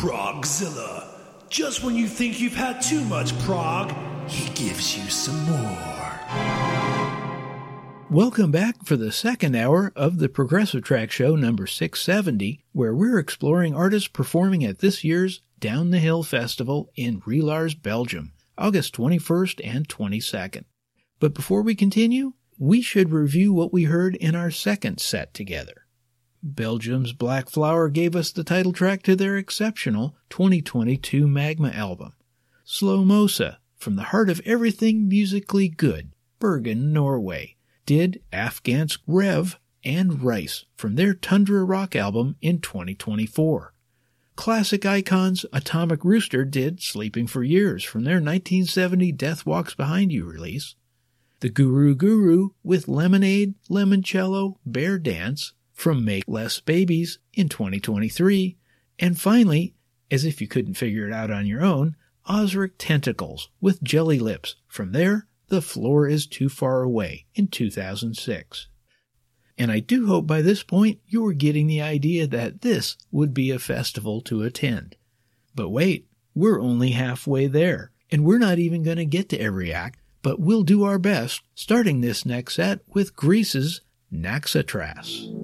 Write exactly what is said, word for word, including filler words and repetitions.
Progzilla. Just when you think you've had too much prog, he gives you some more. Welcome back for the second hour of the Progressive Track Show number six seventy, where we're exploring artists performing at this year's Down the Hill Festival in Rielars, Belgium, August twenty-first and twenty-second. But before we continue, we should review what we heard in our second set together. Belgium's Black Flower gave us the title track to their exceptional twenty twenty-two Magma album. Slow Mosa, from the heart of everything musically good, Bergen, Norway, did Afghansk Rev and Rice from their Tundra Rock album in twenty twenty-four. Classic icons Atomic Rooster did Sleeping for Years from their nineteen seventy Death Walks Behind You release. The Guru Guru with Lemonade, Limoncello, Bear Dance from Make Less Babies in twenty twenty-three. And finally, as if you couldn't figure it out on your own, Ozric Tentacles with Jelly Lips from their The Floor Is Too Far Away in two thousand six. And I do hope by this point you are getting the idea that this would be a festival to attend. But wait, we're only halfway there, and we're not even going to get to every act, but we'll do our best, starting this next set with Greece's Naxatras.